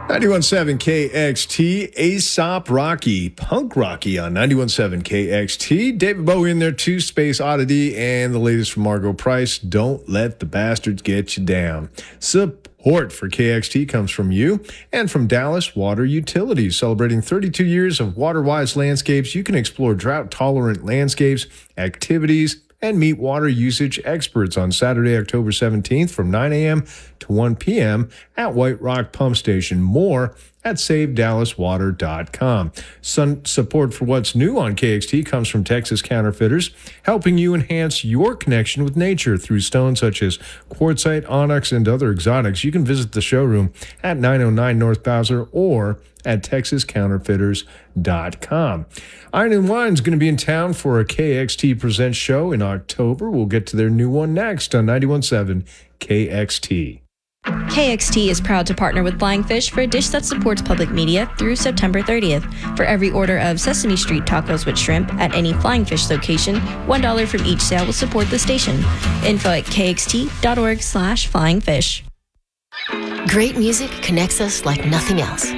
91.7 KXT, Aesop Rocky, Punk Rocky on 91.7 KXT. David Bowie in there too, Space Oddity, and the latest from Margo Price, Don't Let the Bastards Get You Down. Support for KXT comes from you and from Dallas Water Utilities. Celebrating 32 years of water-wise landscapes, you can explore drought-tolerant landscapes, activities, and meet water usage experts on Saturday, October 17th from 9 a.m. to 1 p.m. at White Rock Pump Station. More at SaveDallasWater.com. Support for what's new on KXT comes from Texas Counterfeiters, helping you enhance your connection with nature through stones such as quartzite, onyx, and other exotics. You can visit the showroom at 909 North Bowser or at TexasCounterfeiters.com. Iron and Wine is going to be in town for a KXT Presents show in October. We'll get to their new one next on 91.7 KXT. KXT is proud to partner with Flying Fish for a dish that supports public media through September 30th. For every order of Sesame Street tacos with shrimp at any Flying Fish location, $1 from each sale will support the station. Info at kxt.org/flyingfish. Great music connects us like nothing else.